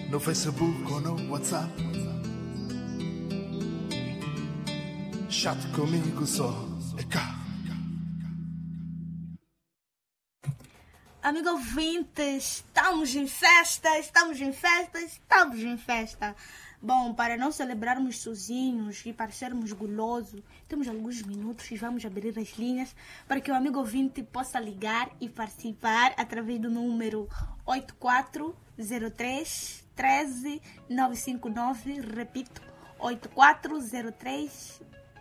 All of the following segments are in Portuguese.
no Facebook ou no WhatsApp. Chat comigo só é cá. Amigo ouvinte, estamos em festa. Bom, para não celebrarmos sozinhos e para sermos gulosos, temos alguns minutos e vamos abrir as linhas para que o amigo ouvinte possa ligar e participar através do número 8403 13 959. Repito, 8403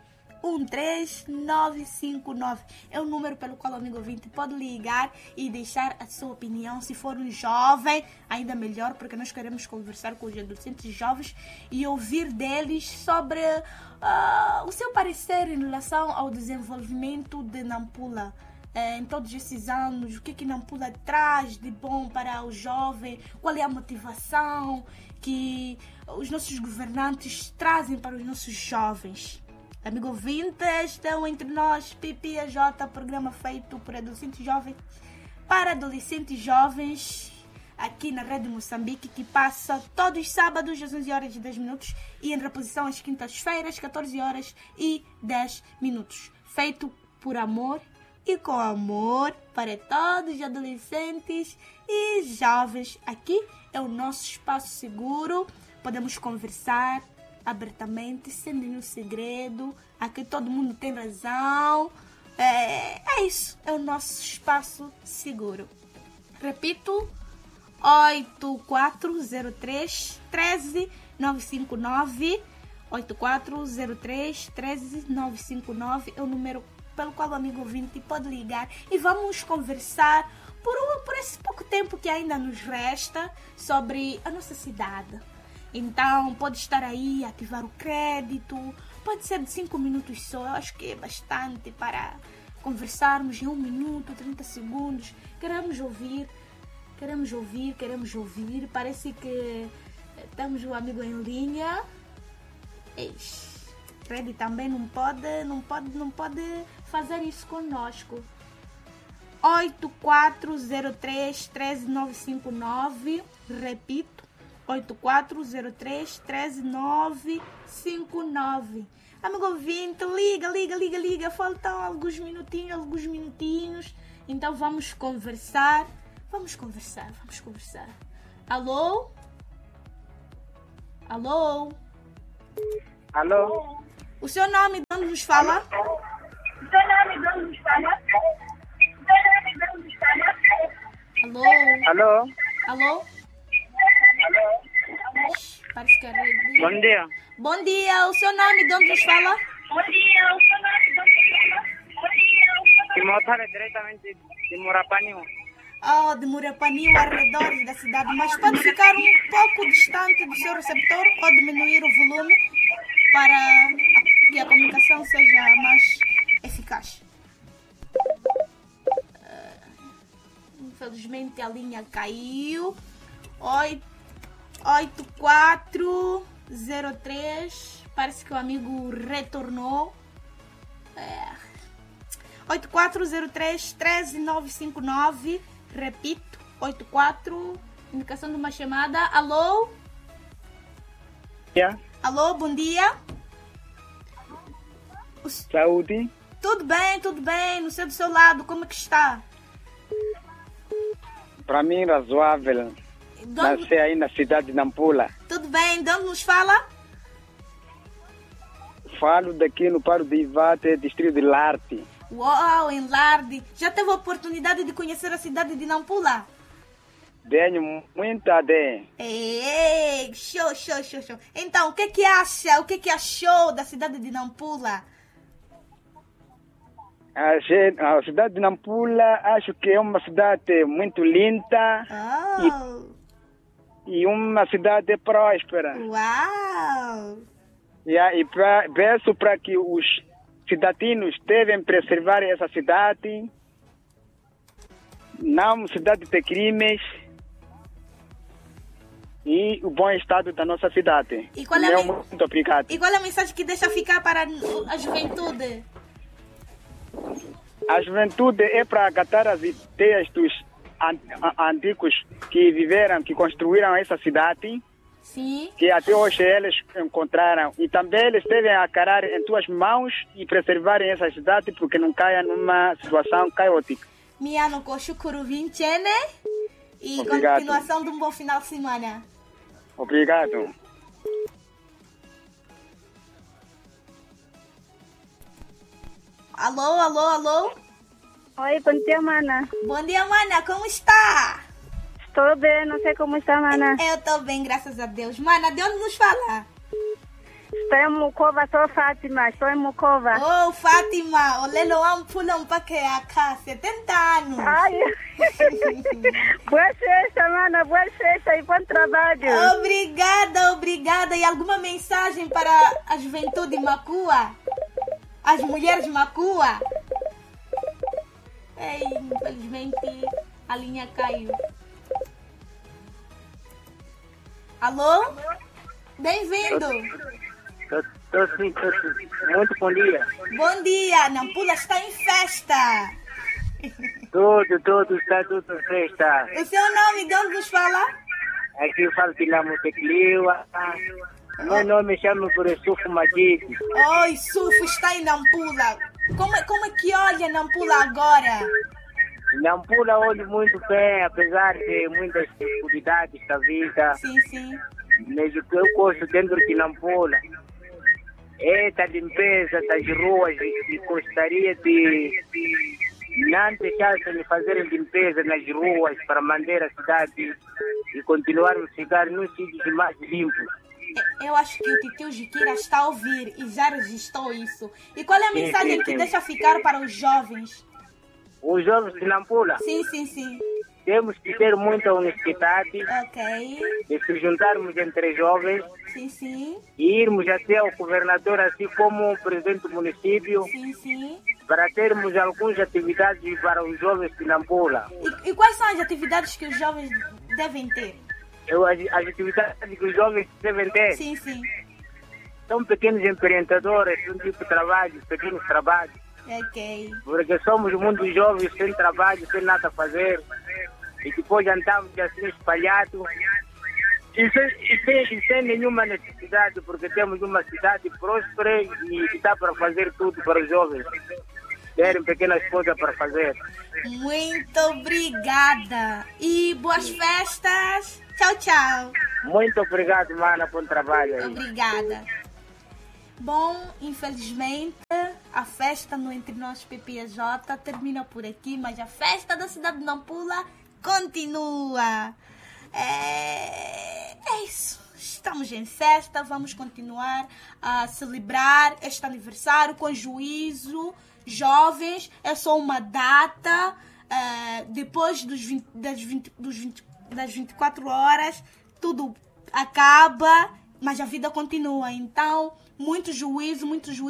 13959 é o número pelo qual o amigo ouvinte pode ligar e deixar a sua opinião. Se for um jovem, ainda melhor, porque nós queremos conversar com os adolescentes jovens e ouvir deles sobre o seu parecer em relação ao desenvolvimento de Nampula. Em todos esses anos, o que Nampula traz de bom para o jovem, qual é a motivação que os nossos governantes trazem para os nossos jovens. Amigo ouvinte, estão entre nós PPAJ, programa feito por adolescentes jovens para adolescentes jovens aqui na Rede Moçambique, que passa todos os sábados às 11 horas e 10 minutos e em reposição às quintas-feiras, 14 horas e 10 minutos. Feito por amor e com amor para todos os adolescentes e jovens. Aqui é o nosso espaço seguro, podemos conversar abertamente, sem nenhum segredo. Aqui todo mundo tem razão. É isso, é o nosso espaço seguro. Repito, 8403 13 959. 8403 13 959 é o número pelo qual o amigo ouvinte pode ligar e vamos conversar por esse pouco tempo que ainda nos resta sobre a nossa cidade. Então, pode estar aí, ativar o crédito, pode ser de 5 minutos só, eu acho que é bastante para conversarmos em 1 minuto, 30 segundos. Queremos ouvir, parece que temos um amigo em linha. Freddy também não pode fazer isso conosco. 8403 13959, repito, 8403 13959. Amigo ouvinte, liga. Faltam alguns minutinhos. Então vamos conversar. Alô? O seu nome, de onde nos fala? Alô? Parece que é rede. Bom dia, o seu nome, de onde nos fala? Timóteo, diretamente de Murapaninho. De Murapaninho, arredores da cidade, mas pode ficar um pouco distante do seu receptor ou diminuir o volume para que a comunicação seja mais eficaz. Infelizmente a linha caiu. 8403, parece que o amigo retornou. 8403 13959, repito, 84, indicação de uma chamada. Alô? Alô, bom dia. Saúde. Tudo bem, não sei do seu lado, como é que está? Para mim, razoável. Nasci aí na cidade de Nampula. Tudo bem, de onde nos fala? Falo daqui no Paro de Ivate, distrito de Larte. Uau, em Larte. Já teve a oportunidade de conhecer a cidade de Nampula? Tenho muita ideia. Show. Então, o que achou da cidade de Nampula? A cidade de Nampula, acho que é uma cidade muito linda. E uma cidade próspera. Uau! E peço para que os cidadãos devem preservar essa cidade, não cidade de crimes, e o bom estado da nossa cidade. Muito obrigado. E qual é a mensagem que deixa ficar para a juventude? A juventude é para acatar as ideias dos antigos que viveram, que construíram essa cidade, Sim. que até hoje eles encontraram. E também eles devem acarar em tuas mãos e preservarem essa cidade porque não caia numa situação caótica. Miano Koshukuru Vinchene. E Obrigado. continuação de um bom final de semana. Obrigado. Alô, alô, alô. Oi, bom dia, mana. Bom dia, mana. Como está? Estou bem, não sei como está, mana. Eu estou bem, graças a Deus. Mana, de onde nos fala? Estou em Mukova, sou Fátima, estou em Mukova. Oh, Fátima. Olelo ampula um paqueaca, 70 anos. Ai, boa sexta, mana, boa sexta e bom trabalho. Obrigada, obrigada. E alguma mensagem para a juventude Macua? As mulheres Macua? Ei, infelizmente a linha caiu. Alô? Bem-vindo. Estou sim. Muito bom dia. Bom dia. Nampula está em festa. Tudo, está tudo festa. O seu nome, de onde nos fala? Aqui eu falo que não Tecliwa. Meu nome chama por Sufo Majid. Oi, Sufo está em Nampula. Como é que olha Nampula agora? Nampula olho muito bem, apesar de muitas dificuldades da vida. Sim. Mas o que eu gosto dentro de Nampula é da limpeza das ruas e gostaria de não deixar de fazer limpeza nas ruas para manter a cidade e continuarmos a ficar nos sítios mais limpos. Eu acho que o Titio Jiquira está a ouvir e já registrou isso. E qual é a mensagem que deixa ficar para os jovens? Os jovens de Nampula Sim. temos que ter muita honestidade, Ok. de se juntarmos entre jovens Sim. e irmos até ao governador, assim como o presidente do município, Sim. para termos algumas atividades para os jovens de Nampula. E quais são as atividades que os jovens devem ter? As atividades que os jovens devem ter Sim. são pequenos empreendedores, um tipo de trabalho, pequenos trabalhos, Ok. porque somos muitos jovens sem trabalho, sem nada a fazer, e depois andamos assim espalhados, e sem nenhuma necessidade, porque temos uma cidade próspera e dá para fazer tudo para os jovens terem pequenas coisas para fazer. Muito obrigada. E boas festas. Tchau. Muito obrigado, mana, bom trabalho aí. Obrigada. Bom, infelizmente, a festa no Entre Nós PPJ termina por aqui, mas a festa da cidade de Nampula continua. É isso. Estamos em festa, vamos continuar a celebrar este aniversário com juízo. Jovens, é só uma data. Depois das 24 horas, tudo acaba, mas a vida continua. Então, muito juízo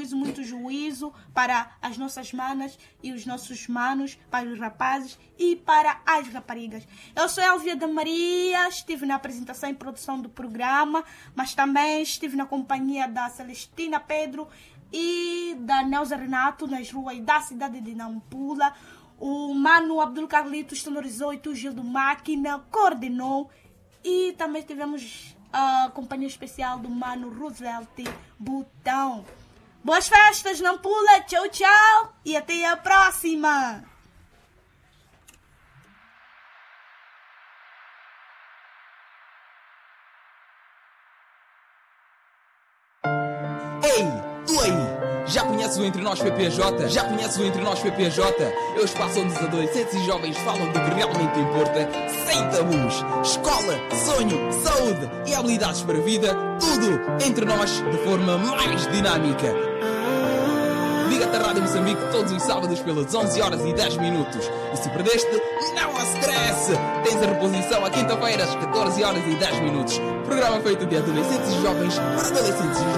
para as nossas manas e os nossos manos, para os rapazes e para as raparigas. Eu sou Elvia da Maria, estive na apresentação e produção do programa, mas também estive na companhia da Celestina Pedro e da Neuza Renato nas ruas da cidade de Nampula. O Mano Abdul Carlito sonorizou e o Gildo Máquina coordenou. E também tivemos a companhia especial do Mano Roosevelt Botão. Boas festas, Nampula. Tchau. E até a próxima. Ei, tu aí! Já conheces o Entre Nós PPJ? Já conheces o Entre Nós PPJ? É o espaço onde os adolescentes e jovens falam do que realmente importa, sem tabus. Escola, sonho, saúde e habilidades para a vida, tudo entre nós de forma mais dinâmica. Liga-te à Rádio Moçambique todos os sábados pelas 11h10. E se perdeste, não há stress! Tens a reposição à quinta-feira às 14h10. Programa feito de adolescentes e jovens para adolescentes e jovens.